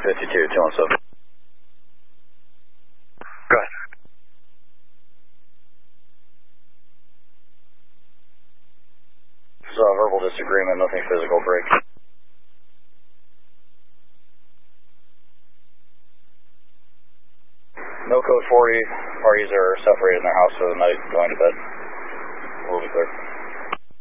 52, 217. Go ahead. So, verbal disagreement, nothing physical, break. No code 40, parties are separated in their house for the night, going to bed. We'll be clear.